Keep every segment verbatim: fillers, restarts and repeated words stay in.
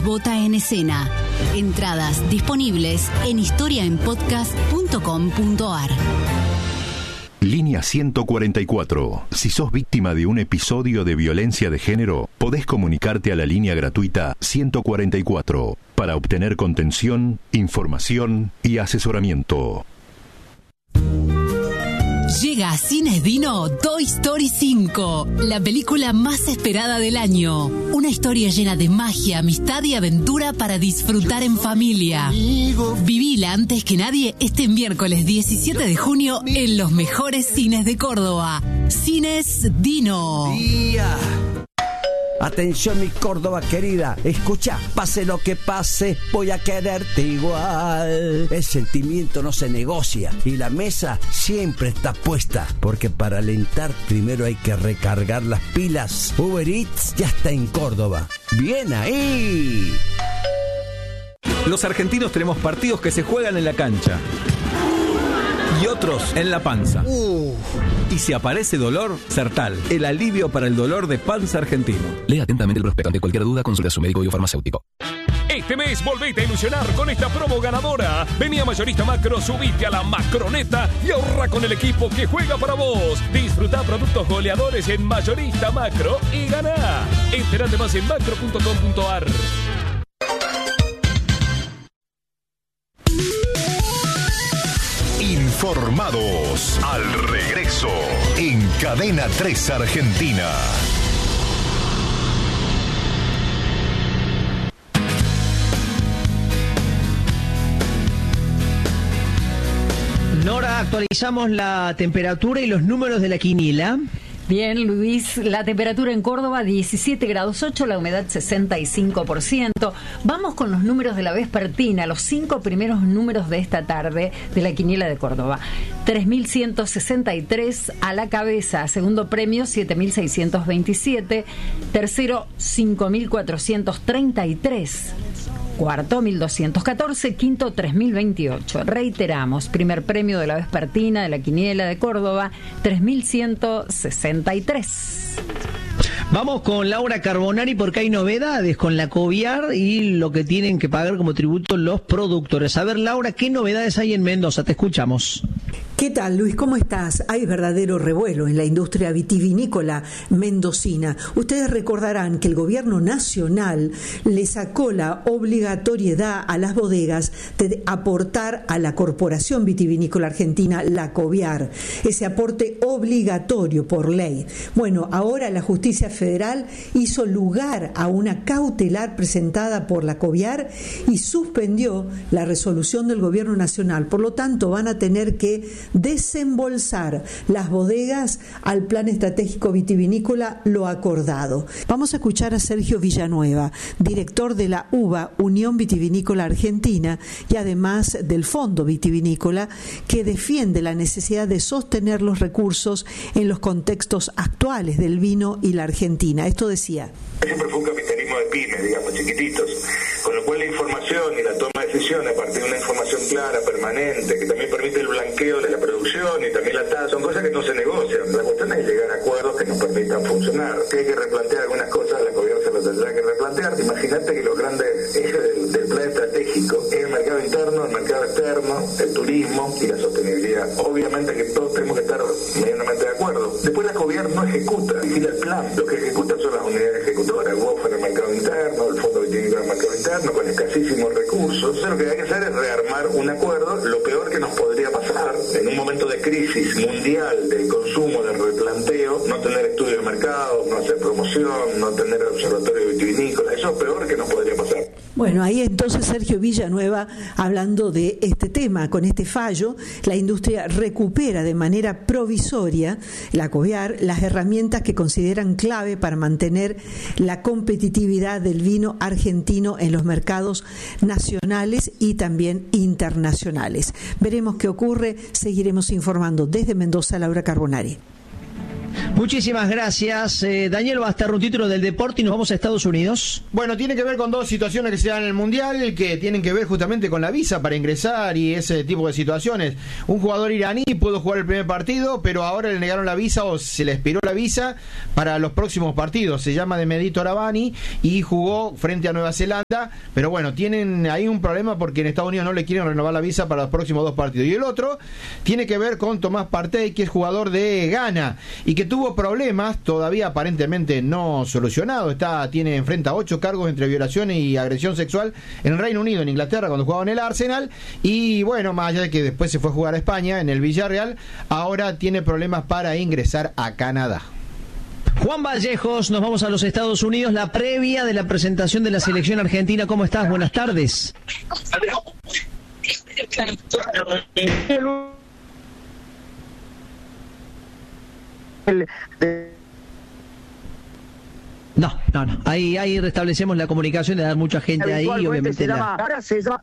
Bota en Escena. Entradas disponibles en historia en podcast punto com punto a r. Línea ciento cuarenta y cuatro. Si sos víctima de un episodio de violencia de género, podés comunicarte a la línea gratuita ciento cuarenta y cuatro para obtener contención, información y asesoramiento. Llega a Cines Dino Toy Story cinco, la película más esperada del año. Una historia llena de magia, amistad y aventura para disfrutar en familia. Vivila antes que nadie este miércoles diecisiete de junio en los mejores cines de Córdoba. Cines Dino. Atención, mi Córdoba querida, escucha, pase lo que pase, voy a quererte igual. El sentimiento no se negocia y la mesa siempre está puesta, porque para alentar primero hay que recargar las pilas. Uber Eats ya está en Córdoba. ¡Bien ahí! Los argentinos tenemos partidos que se juegan en la cancha y otros en la panza. Uh. Y si aparece dolor, Sertal, el alivio para el dolor de panza argentino. Lea atentamente el prospecto. Ante cualquier duda, consulte a su médico y farmacéutico. Este mes volvete a ilusionar con esta promo ganadora. Vení a Mayorista Macro, subite a la Macroneta y ahorra con el equipo que juega para vos. Disfruta productos goleadores en Mayorista Macro y ganá. Entérate más en macro punto com punto a r. Informados al regreso en Cadena tres Argentina. Nora, actualizamos la temperatura y los números de la quiniela. Bien, Luis, la temperatura en Córdoba diecisiete grados ocho, la humedad sesenta y cinco por ciento. Vamos con los números de la vespertina, los cinco primeros números de esta tarde de la quiniela de Córdoba. tres mil ciento sesenta y tres a la cabeza, segundo premio siete mil seiscientos veintisiete, tercero cinco mil cuatrocientos treinta y tres. Cuarto, mil doscientos catorce, quinto, tres mil veintiocho. Reiteramos, primer premio de la vespertina de la quiniela de Córdoba, tres mil ciento sesenta y tres. Vamos con Laura Carbonari porque hay novedades con la Coviar y lo que tienen que pagar como tributo los productores. A ver, Laura, ¿qué novedades hay en Mendoza? Te escuchamos. ¿Qué tal, Luis? ¿Cómo estás? Hay verdadero revuelo en la industria vitivinícola mendocina. Ustedes recordarán que el gobierno nacional le sacó la obligatoriedad a las bodegas de aportar a la Corporación Vitivinícola Argentina, la Coviar, ese aporte obligatorio por ley. Bueno, ahora la justicia federal hizo lugar a una cautelar presentada por la Coviar y suspendió la resolución del gobierno nacional. Por lo tanto, van a tener que desembolsar las bodegas al plan estratégico vitivinícola lo acordado. Vamos a escuchar a Sergio Villanueva, director de la U V A, Unión Vitivinícola Argentina, y además del Fondo Vitivinícola, que defiende la necesidad de sostener los recursos en los contextos actuales del vino y la Argentina. Esto decía. Siempre fue un capitalismo de pymes, digamos, chiquititos, con lo cual la información y la toma de decisiones a partir de una información clara, permanente, que también permite el blanqueo de la producción y también la tasa, son cosas que no se negocian. La cuestión es llegar a acuerdos que nos permitan funcionar. Que hay que replantear algunas cosas, la gobierno se lo tendrá que replantear. Imagínate que los grandes ejes del, del plan estratégico es el mercado interno, el mercado externo, el turismo y la sostenibilidad. Obviamente que todos tenemos que estar medianamente de acuerdo. Después la gobierno no ejecuta, vigila el plan. Lo que ejecutan son las unidades ejecutoras, el W O F en el mercado interno, el Fondo Vitivinícola en el mercado interno, con escasísimos recursos. Entonces lo que hay que hacer es rearmar un acuerdo. Lo peor que nos podría pasar en un momento de crisis mundial del consumo, del replanteo, no tener estudio de mercado, no hacer promoción, no tener observatorio vitivinícola, eso es peor que nos podría pasar. Bueno, ahí entonces Sergio Villanueva hablando de este tema. Con este fallo, la industria recupera de manera provisoria, la Coviar, las herramientas que consideran clave para mantener la competitividad del vino argentino en los mercados nacionales y también internacionales. Veremos qué ocurre, seguiremos informando. Desde Mendoza, Laura Carbonari. Muchísimas gracias. Eh, Daniel Basterra, un título del deporte y nos vamos a Estados Unidos. Bueno, tiene que ver con dos situaciones que se dan en el Mundial, que tienen que ver justamente con la visa para ingresar y ese tipo de situaciones. Un jugador iraní pudo jugar el primer partido, pero ahora le negaron la visa o se le expiró la visa para los próximos partidos. Se llama Demedito Arabani y jugó frente a Nueva Zelanda, pero bueno, tienen ahí un problema porque en Estados Unidos no le quieren renovar la visa para los próximos dos partidos. Y el otro tiene que ver con Tomás Partey, que es jugador de Ghana y que tuvo problemas todavía aparentemente no solucionado. Está, tiene, enfrenta ocho cargos entre violación y agresión sexual en el Reino Unido, en Inglaterra, cuando jugaba en el Arsenal. Y bueno, más allá de que después se fue a jugar a España en el Villarreal, ahora tiene problemas para ingresar a Canadá. Juan Vallejos, nos vamos a los Estados Unidos, la previa de la presentación de la selección argentina. ¿Cómo estás? Buenas tardes. No, no, no. Ahí, ahí restablecemos la comunicación, de dar mucha gente ahí, obviamente. La... Ahora se llama...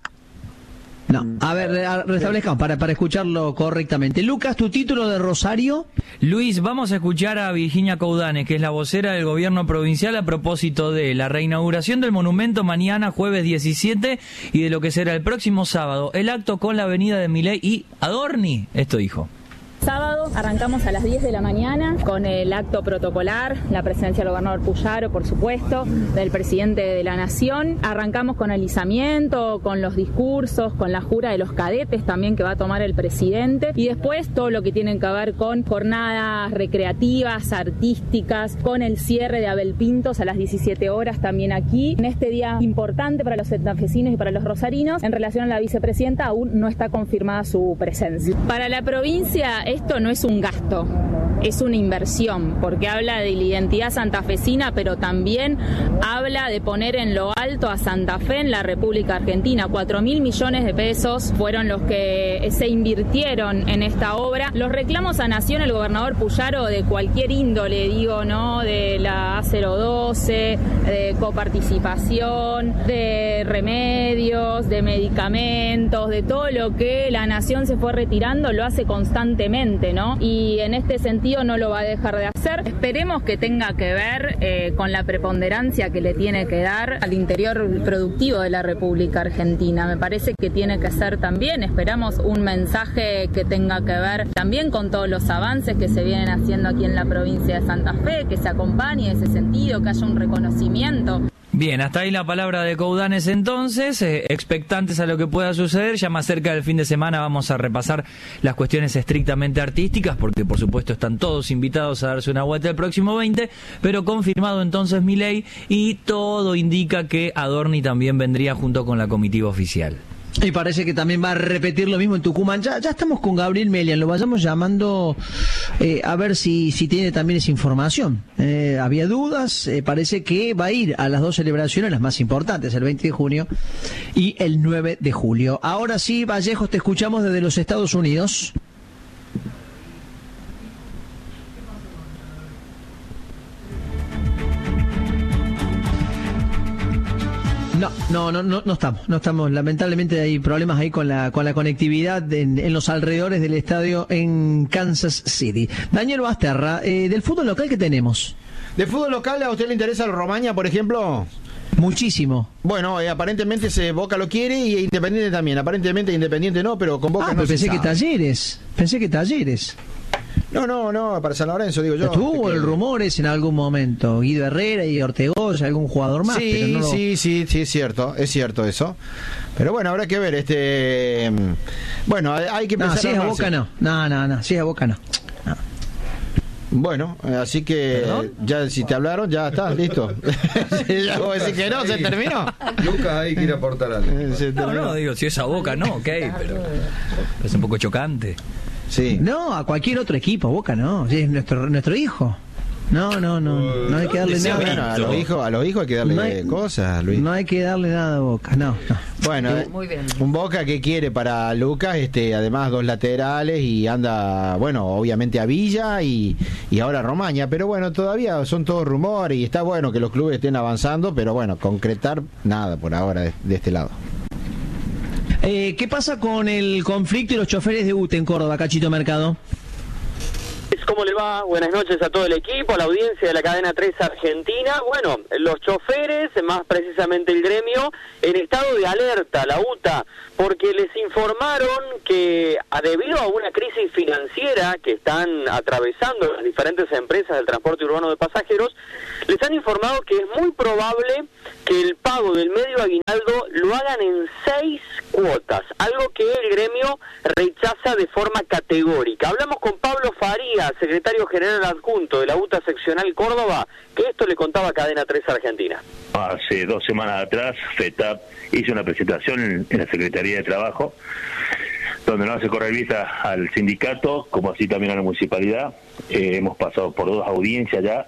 No, a ver, restablezcamos para, para escucharlo correctamente. Lucas, ¿tu título de Rosario? Luis, vamos a escuchar a Virginia Coudanes, que es la vocera del gobierno provincial, a propósito de la reinauguración del monumento mañana, jueves diecisiete, y de lo que será el próximo sábado, el acto con la avenida de Milei y Adorni. Esto dijo. Sábado arrancamos a las diez de la mañana con el acto protocolar, la presencia del gobernador Puyaro, por supuesto, del presidente de la Nación. Arrancamos con el izamiento, con los discursos, con la jura de los cadetes también que va a tomar el presidente, y después todo lo que tiene que ver con jornadas recreativas, artísticas, con el cierre de Abel Pintos a las diecisiete horas también aquí. En este día importante para los santafesinos y para los rosarinos, en relación a la vicepresidenta, aún no está confirmada su presencia. Para la provincia, esto no es un gasto, es una inversión, porque habla de la identidad santafesina, pero también habla de poner en lo alto a Santa Fe en la República Argentina. Cuatro mil millones de pesos fueron los que se invirtieron en esta obra. Los reclamos a Nación, el gobernador Puyaro, de cualquier índole, digo, ¿no? De la A cero doce, de coparticipación, de remedios, de medicamentos, de todo lo que la Nación se fue retirando, lo hace constantemente, ¿no? Y en este sentido no lo va a dejar de hacer. Esperemos que tenga que ver eh, con la preponderancia que le tiene que dar al interior productivo de la República Argentina. Me parece que tiene que ser también, esperamos un mensaje que tenga que ver también con todos los avances que se vienen haciendo aquí en la provincia de Santa Fe, que se acompañe ese sentido, que haya un reconocimiento. Bien, hasta ahí la palabra de Coudanes entonces, eh, expectantes a lo que pueda suceder. Ya más cerca del fin de semana vamos a repasar las cuestiones estrictamente artísticas, porque por supuesto están todos invitados a darse una vuelta el próximo veinte, pero confirmado entonces Milei, y todo indica que Adorni también vendría junto con la comitiva oficial. Y parece que también va a repetir lo mismo en Tucumán. Ya, ya estamos con Gabriel Melian, lo vayamos llamando eh, a ver si, si tiene también esa información. Eh, había dudas, eh, parece que va a ir a las dos celebraciones, las más importantes, el veinte de junio y el nueve de julio. Ahora sí, Vallejos, te escuchamos desde los Estados Unidos. No, no, no, no, no estamos, no estamos. Lamentablemente hay problemas ahí con la con la conectividad en, en los alrededores del estadio en Kansas City. Daniel Basterra, eh, del fútbol local, ¿qué tenemos? ¿De fútbol local a usted le interesa el Romaña, por ejemplo? Muchísimo. Bueno, eh, aparentemente se Boca lo quiere y Independiente también. Aparentemente Independiente no, pero con Boca ah, no pero se pensé sabe. que Talleres, pensé que Talleres. No, no, no, para San Lorenzo, digo yo. Tuvo que... el rumores en algún momento, Guido Herrera y Ortegoza, algún jugador más. Sí, pero no lo... sí, sí, sí, es cierto, es cierto eso. Pero bueno, habrá que ver, este... Bueno, hay que pensar... No, si es a Boca no, no, no, no, si es a Boca no. no. Bueno, así que ¿Perdón? Ya si te hablaron, ya está, listo. Ya vos decís que no, se terminó. Lucas ahí quiere aportar algo. No, no, digo, si es a Boca no, ok, pero es un poco chocante. Sí. No, a cualquier otro equipo, Boca no, sí, es nuestro nuestro hijo. No, no, no, no hay que darle nada. Bueno, a los hijos, a los hijos hay que darle no hay, cosas, Luis. No hay que darle nada a Boca, no, no. Bueno, Muy bien. Un Boca que quiere para Lucas, este, además dos laterales y anda, bueno, obviamente a Villa y, y ahora a Romaña, pero bueno, todavía son todos rumores y está bueno que los clubes estén avanzando, pero bueno, concretar nada por ahora de, de este lado. Eh, ¿Qué pasa con el conflicto y los choferes de U T E en Córdoba, Cachito Mercado? ¿cómo le va? Buenas noches a todo el equipo, a la audiencia de la cadena tres Argentina. Bueno, los choferes, más precisamente el gremio, en estado de alerta, la U T A, porque les informaron que debido a una crisis financiera que están atravesando las diferentes empresas del transporte urbano de pasajeros, les han informado que es muy probable que el pago del medio aguinaldo lo hagan en seis cuotas, algo que el gremio rechaza de forma categórica. Hablamos con Pablo Farías, secretario general adjunto de la U T A seccional Córdoba, que esto le contaba a Cadena tres Argentina. Hace dos semanas atrás, FETAP hizo una presentación en, en la Secretaría de Trabajo, donde nos hace correr vista al sindicato, como así también a la municipalidad. Eh, hemos pasado por dos audiencias ya.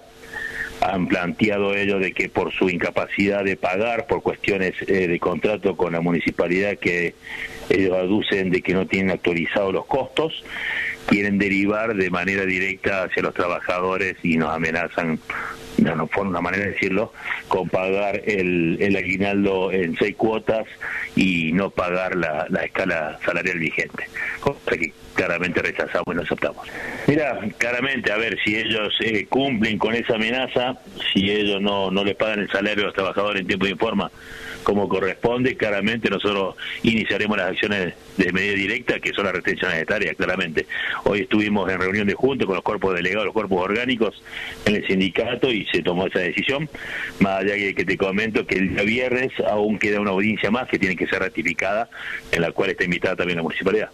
Han planteado ellos de que por su incapacidad de pagar, por cuestiones eh, de contrato con la municipalidad que ellos aducen de que no tienen actualizados los costos, quieren derivar de manera directa hacia los trabajadores y nos amenazan, no, no fue una manera de decirlo, con pagar el, el aguinaldo en seis cuotas y no pagar la, la escala salarial vigente, cosa que claramente rechazamos y no aceptamos. Mira, claramente, a ver, si ellos eh, cumplen con esa amenaza, si ellos no, no le pagan el salario a los trabajadores en tiempo y en forma como corresponde, claramente nosotros iniciaremos las acciones de medida directa, que son las restricciones etarias, claramente. Hoy estuvimos en reunión de junta con los cuerpos delegados, los cuerpos orgánicos en el sindicato y se tomó esa decisión, más allá que, que te comento que el día viernes aún queda una audiencia más que tiene que ser ratificada, en la cual está invitada también la municipalidad.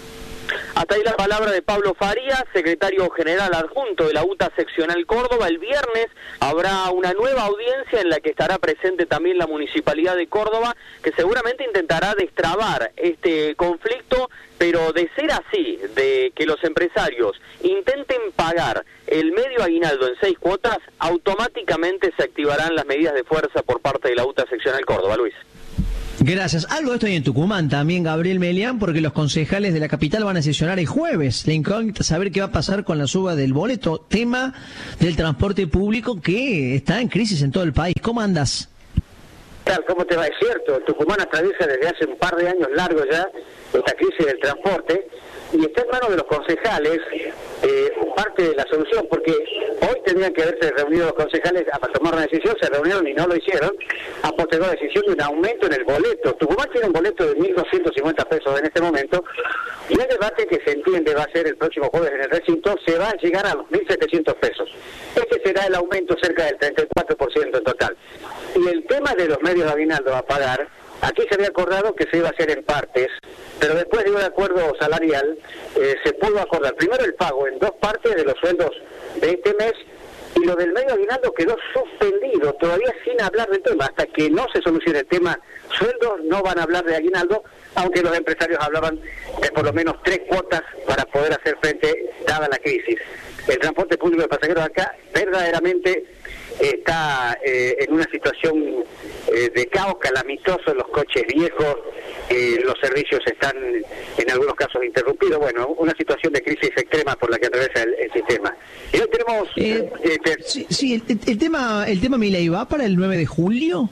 Hasta ahí la palabra de Pablo Farías, secretario general adjunto de la U T A seccional Córdoba. El viernes habrá una nueva audiencia en la que estará presente también la Municipalidad de Córdoba, que seguramente intentará destrabar este conflicto, pero de ser así, de que los empresarios intenten pagar el medio aguinaldo en seis cuotas, automáticamente se activarán las medidas de fuerza por parte de la U T A seccional Córdoba. Luis. Gracias. Algo de esto hay en Tucumán también, Gabriel Melián, porque los concejales de la capital van a sesionar el jueves. La incógnita, saber qué va a pasar con la suba del boleto, tema del transporte público que está en crisis en todo el país. ¿Cómo andas? Tal, ¿cómo te va? Es cierto, Tucumán atraviesa desde hace un par de años largos ya esta crisis del transporte y está en manos de los concejales eh, parte de la solución, porque hoy tendrían que haberse reunido los concejales para tomar una decisión, se reunieron y no lo hicieron, han postergado la decisión de un aumento en el boleto. Tucumán tiene un boleto de mil doscientos cincuenta pesos en este momento y el debate que se entiende va a ser el próximo jueves en el recinto, se va a llegar a los mil setecientos pesos. Este será el aumento cerca del treinta y cuatro por ciento en total. Y el tema de los medios de aguinaldo a pagar, aquí se había acordado que se iba a hacer en partes, pero después de un acuerdo salarial eh, se pudo acordar primero el pago en dos partes de los sueldos de este mes y lo del medio aguinaldo quedó suspendido, todavía sin hablar del tema. Hasta que no se solucione el tema sueldos no van a hablar de aguinaldo, aunque los empresarios hablaban de por lo menos tres cuotas para poder hacer frente dada la crisis. El transporte público de pasajeros acá verdaderamente está eh, en una situación eh, de caos calamitoso, los coches viejos, eh, los servicios están en algunos casos interrumpidos, bueno, una situación de crisis extrema por la que atraviesa el, el sistema. Y hoy tenemos... Eh, eh, eh, sí, sí el, el tema, el tema Milei va para el nueve de julio.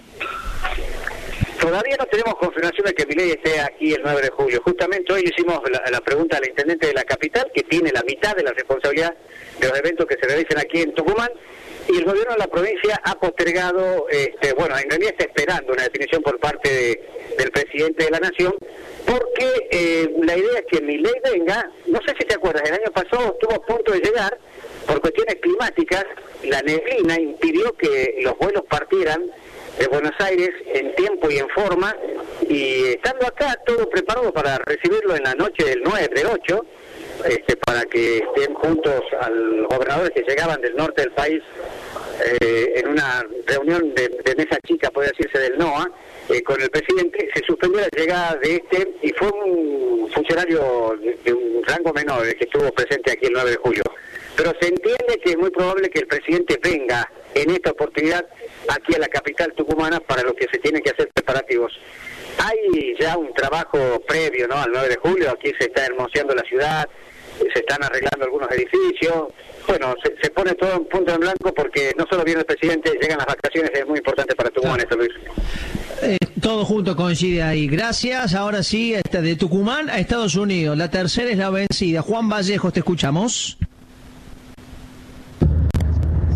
Todavía no tenemos confirmación de que Milei esté aquí el nueve de julio. Justamente hoy hicimos la, la pregunta al intendente de la capital, que tiene la mitad de la responsabilidad de los eventos que se realizan aquí en Tucumán, y el gobierno de la provincia ha postergado, este, bueno, en realidad está esperando una definición por parte de, del presidente de la Nación, porque eh, la idea es que Milei venga, no sé si te acuerdas, el año pasado estuvo a punto de llegar, por cuestiones climáticas, la neblina impidió que los vuelos partieran de Buenos Aires en tiempo y en forma, y estando acá todo preparado para recibirlo en la noche del nueve, del ocho, este, para que estén juntos a los gobernadores que llegaban del norte del país eh, en una reunión de, de mesa chica, puede decirse, del NOA, eh, con el presidente. Se suspendió la llegada de este y fue un funcionario de, de un rango menor el que estuvo presente aquí el nueve de julio. Pero se entiende que es muy probable que el presidente venga en esta oportunidad aquí a la capital tucumana, para lo que se tiene que hacer preparativos. Hay ya un trabajo previo, ¿no?, al nueve de julio, aquí se está hermoseando la ciudad, se están arreglando algunos edificios, bueno, se, se pone todo en punto en blanco porque no solo viene el presidente, llegan las vacaciones, es muy importante para Tucumán esto, Luis. Eh, todo junto coincide ahí. Gracias. Ahora sí, de Tucumán a Estados Unidos. La tercera es la vencida. Juan Vallejos, te escuchamos.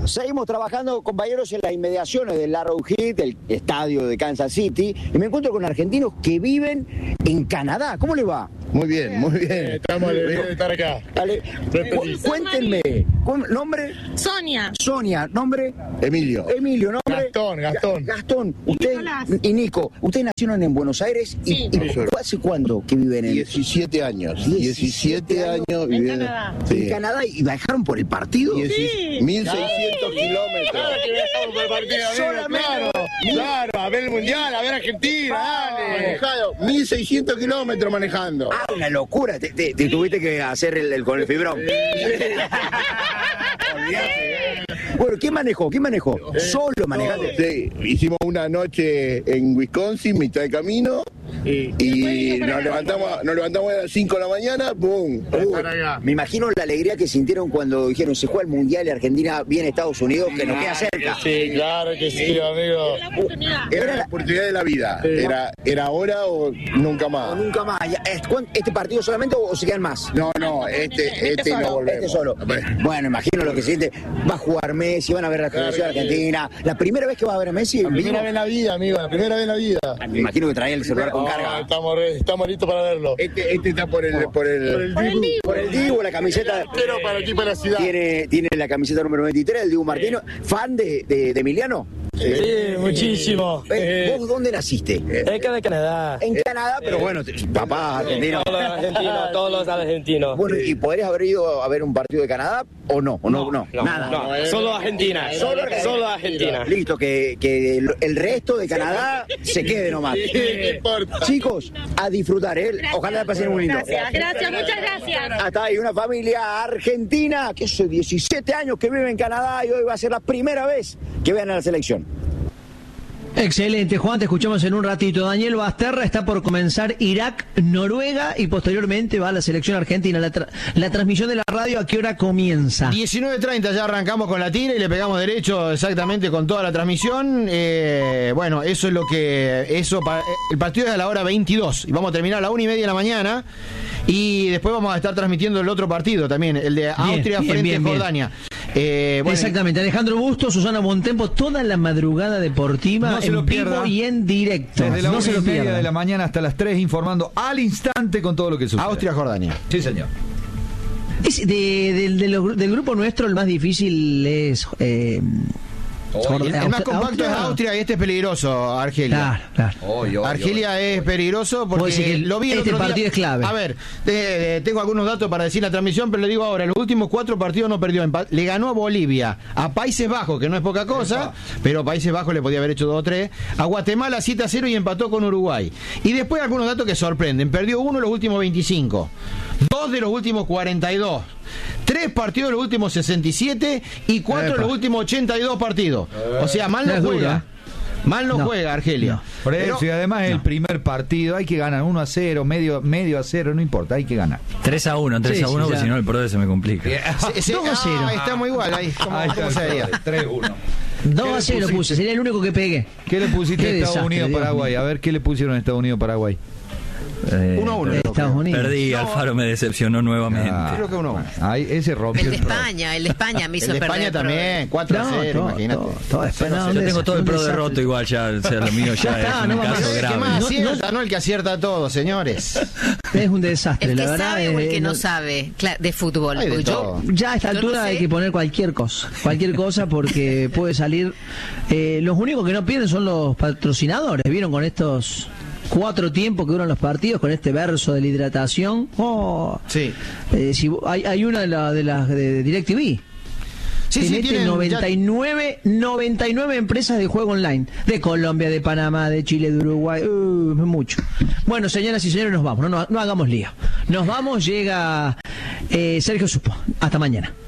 Seguimos trabajando, compañeros, en las inmediaciones del Arrowhead, el estadio de Kansas City, y me encuentro con argentinos que viven en Canadá. ¿Cómo le va? Muy bien, muy bien. Estamos alegres de estar acá. Dale. Cu- cuéntenme, ¿nombre? Sonia. Sonia, ¿nombre? Emilio. Emilio, ¿nombre? Gastón, Gastón. Gastón, usted Nicolás. y Nico, ¿ustedes nacieron en Buenos Aires? ¿Y, Sí. y fue hace cuánto que viven en diecisiete años. diecisiete años En viviendo. Canadá. en Canadá y viajaron por el partido? Sí. mil seiscientos kilómetros. Claro que viajamos por el partido, amigo, Solamente- claro. Claro, a ver el mundial, a ver Argentina, dale. Manejado, mil seiscientos kilómetros manejando. Ah, una locura. Te, te- te tuviste que hacer el, el con el fibrón. Bueno, ¿quién manejó? ¿Quién manejó? Solo manejaste. Sí, hicimos una noche en Wisconsin, mitad de camino, y nos levantamos, nos levantamos a las cinco de la mañana, ¡pum! Uh, Me imagino la alegría que sintieron cuando dijeron se juega el Mundial y Argentina viene a Estados Unidos, que nos queda cerca. Sí, claro que sí, amigo. Era la oportunidad de la vida. Era, era ahora o nunca más. O nunca más. Ya, ¿Este cuán- este partido solamente o se quedan más? No, no, este, este no volvemos. Este solo. Bueno, imagino lo que siente. Va a jugar Messi, van a ver la selección Claro que argentina. ¿La primera vez que va a ver a Messi? La en primera vivo? vez en la vida, amigo, la primera vez en la vida. Me imagino que traía el celular con No, carga. estamos, re- estamos listos para verlo. Este, este está por el, por el, Por el Dibu. Por el Dibu, la camiseta. Pero para aquí, para la ciudad. Tiene, tiene la camiseta número veintitrés, el Dibu Martino. ¿Fan de, de, de Emiliano? Sí, muchísimo. Eh, ¿Vos dónde naciste? Acá de Canadá. En Canadá, pero bueno, te- papá argentino. Todos los argentinos, todos los argentinos. Bueno, ¿y podrías haber ido a ver un partido de Canadá o no? ¿O no? No, No, nada. no, solo Argentina. Solo Solo, Argentina. solo Argentina. Listo, que, que el, el resto de Canadá se quede nomás. ¿Qué importa? Chicos, a disfrutar, ¿eh? Ojalá la pasen muy lindo. Gracias, gracias, muchas gracias. Hasta ahí una familia argentina que hace diecisiete años que vive en Canadá y hoy va a ser la primera vez que vean a la selección. Excelente, Juan, te escuchamos en un ratito. Daniel Basterra, está por comenzar Irak, Noruega y posteriormente va a la selección argentina. La, tra- la transmisión de la radio, ¿a qué hora comienza? diecinueve treinta ya arrancamos con la tira y le pegamos derecho exactamente con toda la transmisión. Eh, bueno, eso es lo que... eso pa- El partido es a la hora veintidós y vamos a terminar a la una y media de la mañana y después vamos a estar transmitiendo el otro partido también, el de Austria bien, frente bien, a bien. Jordania. Eh, bueno, Exactamente, Alejandro Busto, Susana Montempo, toda la madrugada deportiva No se en lo vivo pierda. y en directo. Desde la no una se y lo media pierda. de la mañana hasta las tres informando al instante con todo lo que sucede. Austria-Jordania. Sí, señor. Es de- de- de los- del grupo nuestro el más difícil es... Eh, El, el más compacto es Austria y este es peligroso, Argelia. Claro, claro. Argelia es peligroso porque Vos decís que lo vi el este otro día. partido es clave. A ver, eh, eh, tengo algunos datos para decir la transmisión, pero le digo ahora, los últimos cuatro partidos no perdió. Empa- Le ganó a Bolivia, a Países Bajos, que no es poca cosa, pero Países Bajos le podía haber hecho dos o tres, a Guatemala siete a cero y empató con Uruguay. Y después algunos datos que sorprenden. Perdió uno de los últimos veinticinco, dos de los últimos cuarenta y dos, tres partidos de los últimos sesenta y siete y cuatro de Epa. los últimos ochenta y dos partidos. O sea, mal no Es dura. juega. Mal no, No. juega Argelia. Por eso, Pero- y además es el primer partido, hay que ganar uno a cero, medio, medio a cero, no importa, hay que ganar. tres a uno, tres Sí, a uno, sí, porque ya. si no el pro se me complica. Se- se- dos a cero. ah, estamos igual ahí. ¿Cómo, Ahí cómo está, se veía? tres uno. dos ¿Qué a le cero pusiste? puse, sería el único que pegué. ¿Qué le pusiste Qué a Estados desastre, Unidos Dios Paraguay? mío. A ver, ¿qué le pusieron a Estados Unidos Paraguay? Eh, Uno a uno. Estados Unidos. Perdí, Alfaro me decepcionó nuevamente. Ah, Creo que uno a uno. ahí, ese rompió El de el pro. España, el de España me hizo El de perder. España también, cuatro a No, cero, todo, imagínate. todo, todo España, Yo un tengo desastre, todo el un pro desastre. derroto igual, ya, o sea, lo mío ya, Ya está, es no un vamos a caso ver, El grave. que más No, acierta, no el que acierta todo, señores. Es un desastre, El la que verdad. sabe o el eh, que no no- sabe cla- de fútbol. Hay de Porque yo- todo. Ya a esta Yo no altura sé. hay que poner cualquier cosa, cualquier cosa porque puede salir. Eh, los únicos que no pierden son los patrocinadores. ¿Vieron con estos cuatro tiempos que duran los partidos, con este verso de la hidratación? Oh, Sí. eh, si, hay, hay una de las de, las de DirecTV. Sí, que sí, mete tienen noventa y nueve, noventa y nueve empresas de juego online. De Colombia, de Panamá, de Chile, de Uruguay. Uh, mucho. Bueno, señoras y señores, nos vamos. No, no, no hagamos lío. Nos vamos, llega eh, Sergio Supo. Hasta mañana.